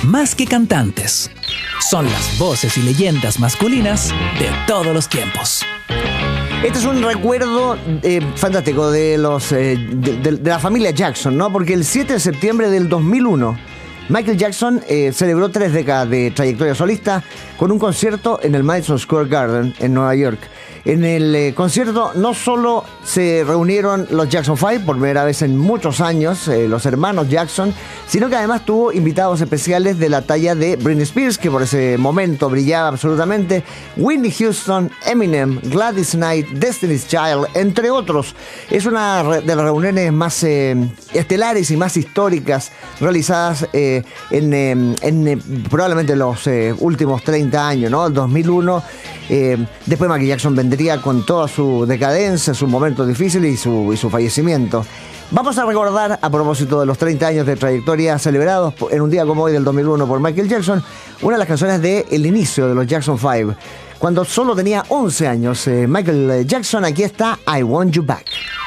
más que cantantes, son las voces y leyendas masculinas de todos los tiempos. Este es un recuerdo fantástico de la familia Jackson, ¿no? Porque el 7 de septiembre del 2001, Michael Jackson celebró 3 décadas de trayectoria solista con un concierto en el Madison Square Garden en Nueva York. En el concierto no solo se reunieron los Jackson 5 por primera vez en muchos años, los hermanos Jackson, sino que además tuvo invitados especiales de la talla de Britney Spears, que por ese momento brillaba absolutamente, Whitney Houston, Eminem, Gladys Knight, Destiny's Child, entre otros. Es una de las reuniones más estelares y más históricas realizadas en probablemente los últimos 30 años, ¿no? El 2001, después Michael Jackson vendría con toda su decadencia, sus momentos difíciles y su fallecimiento. Vamos a recordar, a propósito de los 30 años de trayectoria celebrados en un día como hoy del 2001 por Michael Jackson, una de las canciones del inicio de los Jackson 5. Cuando solo tenía 11 años, Michael Jackson, aquí está I Want You Back.